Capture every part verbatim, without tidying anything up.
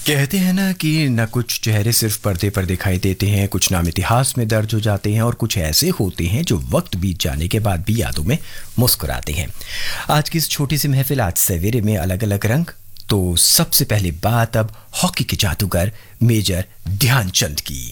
कहते हैं ना कि न कुछ चेहरे सिर्फ पर्दे पर दिखाई देते हैं, कुछ नाम इतिहास में दर्ज हो जाते हैं और कुछ ऐसे होते हैं जो वक्त बीत जाने के बाद भी यादों में मुस्कुराते हैं। आज की इस छोटी सी महफिल, आज सवेरे में अलग अलग रंग। तो सबसे पहले बात अब हॉकी के जादूगर मेजर ध्यानचंद की।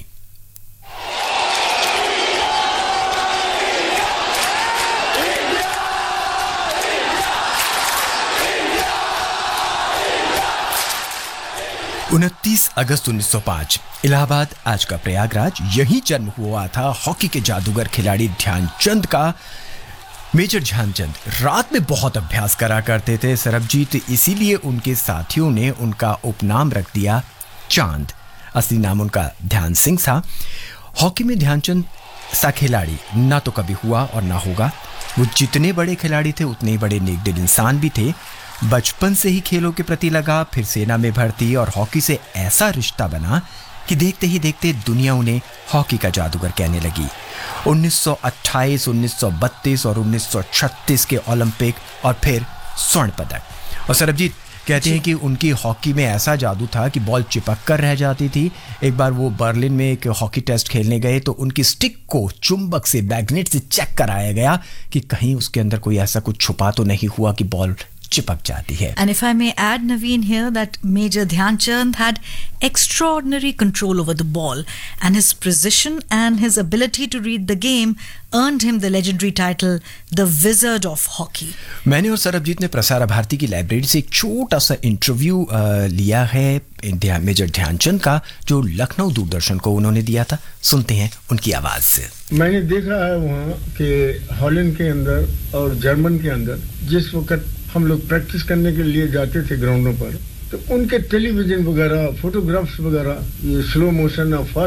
उनतीस अगस्त उन्नीस सौ पाँच, इलाहाबाद आज का प्रयागराज, यही जन्म हुआ था हॉकी के जादूगर खिलाड़ी ध्यानचंद का। मेजर ध्यानचंद रात में बहुत अभ्यास करा करते थे सरबजीत, इसीलिए उनके साथियों ने उनका उपनाम रख दिया चांद। असली नाम उनका ध्यान सिंह था। हॉकी में ध्यानचंद सा खिलाड़ी ना तो कभी हुआ और ना होगा। वो जितने बड़े खिलाड़ी थे उतने ही बड़े नेकदिल इंसान भी थे। बचपन से ही खेलों के प्रति लगा, फिर सेना में भर्ती और हॉकी से ऐसा रिश्ता बना कि देखते ही देखते दुनिया उन्हें हॉकी का जादूगर कहने लगी। उन्नीस सौ अट्ठाईस, उन्नीस सौ बत्तीस और उन्नीस सौ छत्तीस के ओलंपिक और फिर स्वर्ण पदक। और सरबजीत कहते हैं कि उनकी हॉकी में ऐसा जादू था कि बॉल चिपक कर रह जाती थी। एक बार वो बर्लिन में एक हॉकी टेस्ट खेलने गए तो उनकी स्टिक को चुंबक से, मैग्नेट से चेक कराया गया कि कहीं उसके अंदर कोई ऐसा कुछ छुपा तो नहीं हुआ कि बॉल चिपक जाती है। And if I may add, Naveen, here that Major Dhyan Chand had extraordinary control over the ball, and his precision and his ability to read the game earned him the legendary title, the Wizard of Hockey. मैंने और सरबजीत ने प्रसार भारती की library से एक छोटा सा interview लिया है मेजर ध्यानचंद का, जो लखनऊ दूरदर्शन को उन्होंने दिया था। सुनते हैं उनकी आवाज से। मैंने देखा है वहाँ के हॉलैंड के अंदर और जर्मन के अंदर जिस वक्त हम लोग प्रैक्टिस करने के लिए जाते थे ग्राउंडों पर, तो उनके टेलीविजन वगैरह, फोटोग्राफ्स वगैरह, ये स्लो मोशन और फास्ट